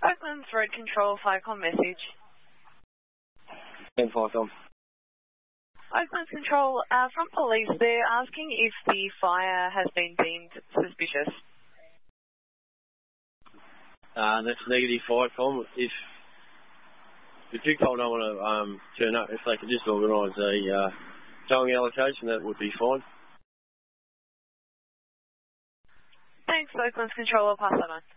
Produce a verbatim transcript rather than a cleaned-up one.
Oakland's Road Control Firecom message. ten Firecom. Oakland's Control, uh, from police, they're asking if the fire has been deemed suspicious. Uh, that's negative Firecom. If the Picpole don't want to um, turn up, if they could just organise a uh, towing allocation, that would be fine. Thanks, Oakland's Control. I'll pass that on.